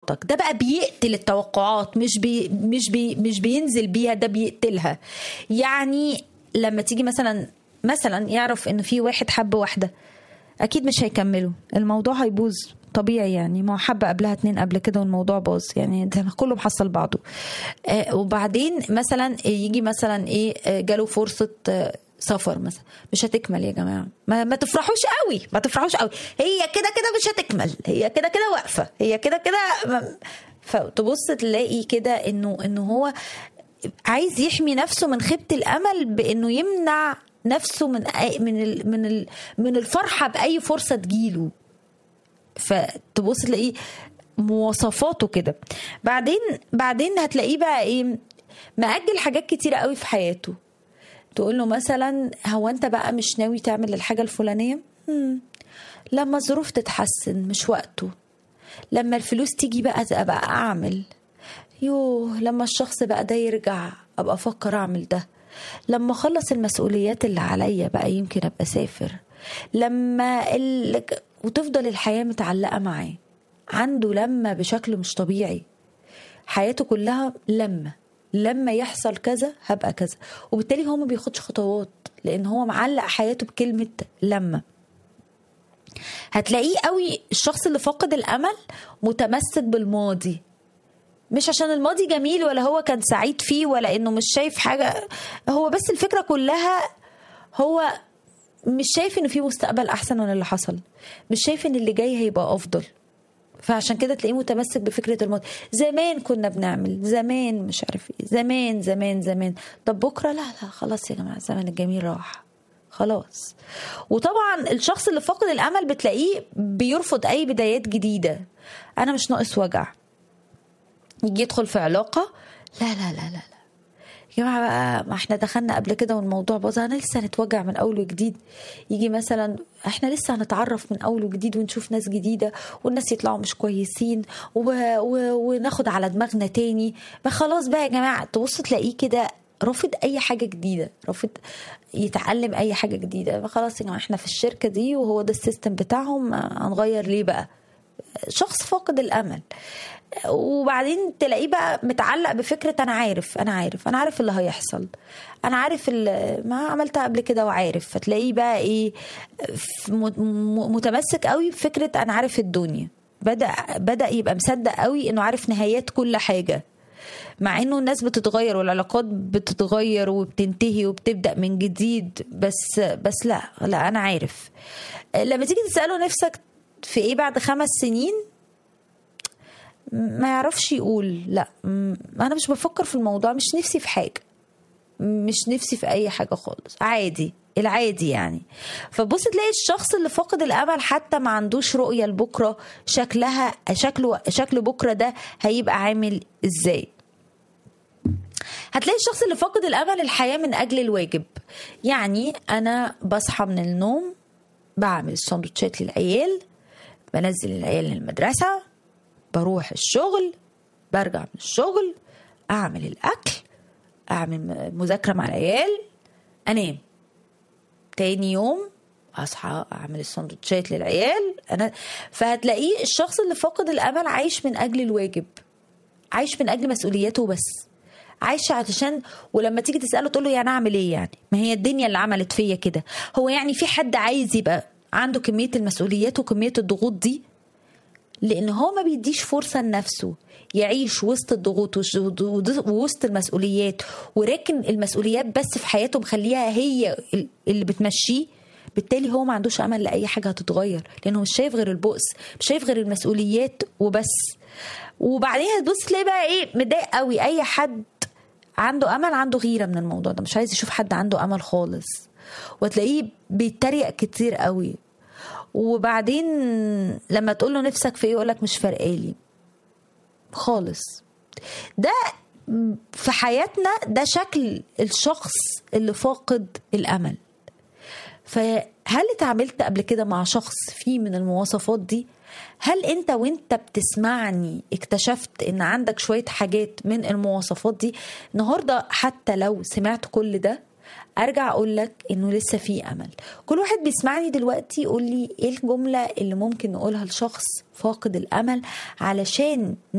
توقعاتك. ده بقى بيقتل التوقعات، مش بينزل بيها، ده بيقتلها. يعني لما تيجي مثلا يعرف ان في واحد حب واحدة، اكيد مش هيكملوا، الموضوع هيبوظ طبيعي. يعني ما حب قبلها 2 قبل كده والموضوع باظ، يعني ده كله محصل بعضه. وبعدين مثلا يجي مثلا جاله فرصة سفر مثلا، مش هتكمل يا جماعة. ما تفرحوش قوي، ما تفرحوش قوي، هي كده كده مش هتكمل، هي كده كده واقفة، هي كده كده. فتبص تلاقي كده انه هو عايز يحمي نفسه من خيبة الامل، بانه يمنع نفسه من الفرحة بأي فرصة تجيله. فتبص تلاقيه مواصفاته كده. بعدين هتلاقيه بقى مأجل حاجات كتيرة قوي في حياته. تقول له مثلا هو انت بقى مش ناوي تعمل الحاجة الفلانية؟ لما الظروف تتحسن، مش وقته. لما الفلوس تيجي بقى اعمل. لما الشخص بقى ده يرجع ابقى افكر اعمل ده. لما اخلص المسؤوليات اللي عليا بقى يمكن ابقى اسافر. وتفضل الحياة متعلقة معاه، عنده لما بشكل مش طبيعي. حياته كلها لما يحصل كذا هبقى كذا، وبالتالي هو ما بياخدش خطوات، لان هو معلق حياته بكلمة لما. هتلاقيه قوي الشخص اللي فاقد الامل متمسك بالماضي، مش عشان الماضي جميل ولا هو كان سعيد فيه ولا انه مش شايف حاجة، هو بس الفكرة كلها هو مش شايف انه في مستقبل احسن من اللي حصل، مش شايف ان اللي جاي هيبقى افضل. فعشان كده تلاقيه متمسك بفكرة الماضي. زمان كنا بنعمل، زمان مش عارف ايه، زمان زمان زمان. طب بكرة لا خلاص يا جماعة، الزمن الجميل راح خلاص. وطبعا الشخص اللي فاقد الامل بتلاقيه بيرفض اي بدايات جديدة. انا مش ناقص وجع. يجي يدخل في علاقة، لا لا لا لا يا جماعة بقى، ما احنا دخلنا قبل كده والموضوع باظ، انا لسه هنتوجع من اول وجديد. يجي مثلا احنا لسه هنتعرف من اول وجديد ونشوف ناس جديدة، والناس يطلعوا مش كويسين وناخد على دماغنا تاني. ما خلاص بقى يا جماعة. تبص تلاقيه كده رافض اي حاجة جديدة، رافض يتعلم اي حاجة جديدة. خلاص يا جماعة احنا في الشركة دي وهو ده السيستم بتاعهم، هنغير ليه بقى؟ شخص فاقد الامل. وبعدين تلاقيه بقى متعلق بفكرة أنا عارف اللي هيحصل، أنا عارف ما عملتها قبل كده وعارف. فتلاقيه بقى متمسك قوي بفكرة أنا عارف الدنيا. بدأ يبقى مصدق قوي إنه عارف نهايات كل حاجة، مع إنه الناس بتتغير والعلاقات بتتغير وبتنتهي وبتبدأ من جديد. بس لا أنا عارف. لما تيجي تسأله نفسك في إيه بعد 5 سنين، ما يعرفش يقول لا. انا مش بفكر في الموضوع، مش نفسي في حاجة، مش نفسي في اي حاجة خالص، عادي العادي يعني. فبص تلاقي الشخص اللي فاقد الامل حتى ما عندوش رؤية لبكرة، شكل بكرة ده هيبقى عامل ازاي. هتلاقي الشخص اللي فاقد الامل الحياة من اجل الواجب. يعني انا بصحى من النوم، بعمل السندوتشات للعيال، بنزل العيال للمدرسة، بروح الشغل، برجع من الشغل، اعمل الاكل، اعمل مذاكرة مع العيال، انام. تاني يوم اصحى اعمل السندوتشات للعيال. فهتلاقيه الشخص اللي فاقد الامل عايش من اجل الواجب، عايش من اجل مسؤولياته بس، عايش عشان. ولما تيجي تسأله تقول له يعني اعمل ايه؟ يعني ما هي الدنيا اللي عملت فيا كده. هو يعني في حد عايز يبقى عنده كمية المسؤوليات وكمية الضغوط دي؟ لأن هو ما بيديش فرصة لنفسه يعيش وسط الضغوط ووسط المسؤوليات، وراكن المسؤوليات بس في حياته مخليها هي اللي بتمشيه. بالتالي هو ما عندوش أمل لأي حاجة هتتغير، لأنه مش شايف غير البؤس، مش شايف غير المسؤوليات وبس. وبعدين هتبص تلاقي بقى متضايق قوي. أي حد عنده أمل عنده غيرة من الموضوع ده، مش عايز يشوف حد عنده أمل خالص، وتلاقيه بيتريق كتير قوي. وبعدين لما تقول له نفسك في ايه يقولك مش فارقالي خالص. ده في حياتنا ده شكل الشخص اللي فاقد الامل. فهل اتعاملت قبل كده مع شخص فيه من المواصفات دي؟ هل انت وانت بتسمعني اكتشفت ان عندك شوية حاجات من المواصفات دي؟ النهاردة حتى لو سمعت كل ده ارجع اقول لك انه لسه في امل. كل واحد بيسمعني دلوقتي يقول لي ايه الجملة اللي ممكن نقولها لشخص فاقد الامل علشان